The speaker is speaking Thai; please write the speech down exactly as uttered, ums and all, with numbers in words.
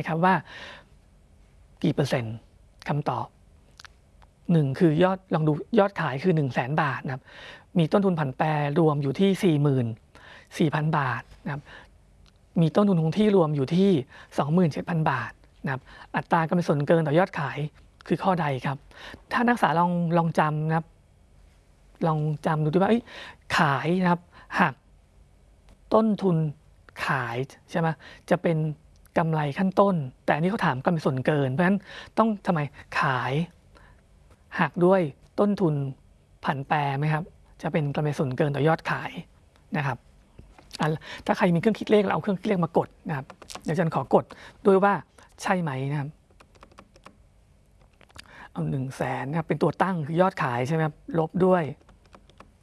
ครับว่ากี่เปอร์เซ็นต์คำตอบหนึ่งคือยอดลองดูยอดขายคือ หนึ่งแสน บาทนะครับมีต้นทุนผันแปรรวมอยู่ที่ สี่หมื่นสี่พัน บาทนะครับมีต้นทุนคงที่รวมอยู่ที่ สองหมื่นเจ็ดพัน บาทนะครับอัตรากำไรส่วนเกินต่อยอดขายคือข้อใดครับถ้านักศึกษาลองลองจำนะครับลองจำดูดิว่าขายนะครับหักต้นทุนขายใช่ไหมจะเป็นกำไรขั้นต้นแต่อันนี้เขาถามกำไรส่วนเกินเพราะฉะนั้นต้องทำไมขายหักด้วยต้นทุนผันแปรไหมครับจะเป็นกำไรส่วนเกินต่อยอดขายนะครับถ้าใครมีเครื่องคิดเลขเราเอาเครื่องคิดเลขมากดนะครับเดี๋ยวอาจารย์ขอกดด้วยว่าใช่ไหมนะครับเอาหนึ่งแสนนะครับเป็นตัวตั้งคือยอดขายใช่ไหมครับลบด้วย